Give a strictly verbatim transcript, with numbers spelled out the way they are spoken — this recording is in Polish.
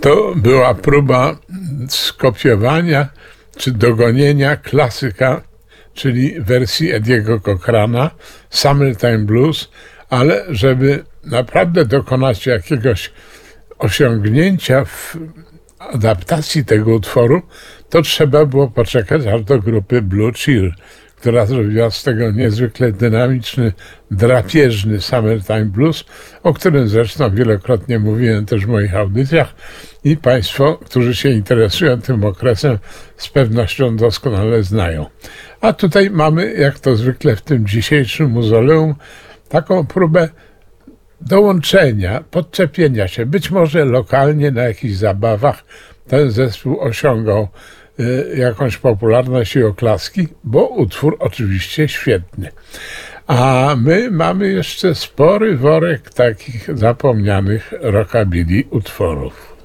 to była próba skopiowania czy dogonienia klasyka, czyli wersji Ediego Cochrana, Summertime Blues, ale żeby naprawdę dokonać jakiegoś osiągnięcia w adaptacji tego utworu, to trzeba było poczekać aż do grupy Blue Cheer, która zrobiła z tego niezwykle dynamiczny, drapieżny Summertime Blues, o którym zresztą wielokrotnie mówiłem też w moich audycjach i Państwo, którzy się interesują tym okresem, z pewnością doskonale znają. A tutaj mamy, jak to zwykle w tym dzisiejszym mauzoleum, taką próbę dołączenia, podczepienia się. Być może lokalnie na jakichś zabawach ten zespół osiągał y, jakąś popularność i oklaski, bo utwór oczywiście świetny. A my mamy jeszcze spory worek takich zapomnianych rockabilly utworów.